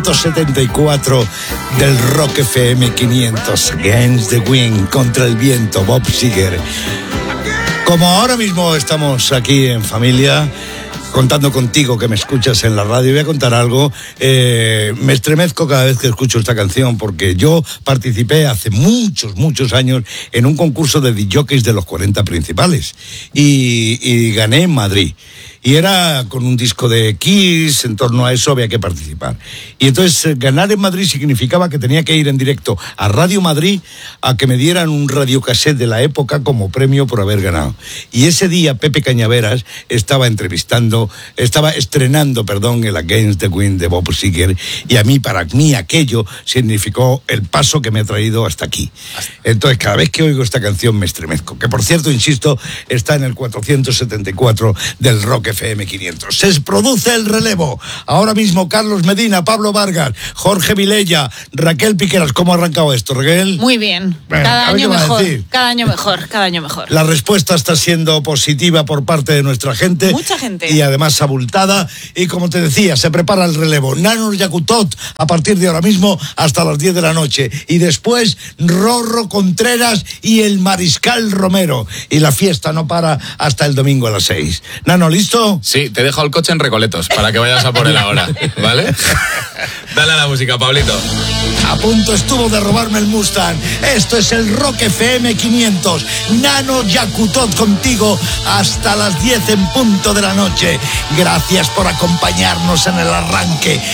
474 del Rock FM 500. Against the Wind, contra el viento, Bob Seger. Como ahora mismo estamos aquí en familia, contando contigo que me escuchas en la radio, voy a contar algo. Me estremezco cada vez que escucho esta canción porque yo participé hace muchos años en un concurso de discjockeys de los 40 principales y gané en Madrid. Y era con un disco de Kiss, en torno a eso había que participar. Y entonces ganar en Madrid significaba que tenía que ir en directo a Radio Madrid a que me dieran un radiocassette de la época como premio por haber ganado. Y ese día Pepe Cañaveras estaba estrenando, el Against the Wind de Bob Seger, y para mí aquello significó el paso que me ha traído hasta aquí. Entonces cada vez que oigo esta canción me estremezco, que por cierto, insisto, está en el 474 del Rock FM 500. Se produce el relevo. Ahora mismo Carlos Medina, Pablo Vargas, Jorge Vilella, Raquel Piqueras. ¿Cómo ha arrancado esto, Raquel? Muy bien. Cada año mejor. La respuesta está siendo positiva por parte de nuestra gente. Mucha gente. Y además abultada. Y como te decía, se prepara el relevo. Nanos Yakutot a partir de ahora mismo hasta las 10 de la noche. Y después Rorro Contreras y el Mariscal Romero. Y la fiesta no para hasta el domingo a las 6. Nano, ¿listo? Sí, te dejo el coche en Recoletos para que vayas a por él ahora, ¿vale? Dale a la música, Pablito. A punto estuvo de robarme el Mustang. Esto es el Rock FM 500. Nano Yakutot contigo hasta las 10 en punto de la noche. Gracias por acompañarnos en el arranque.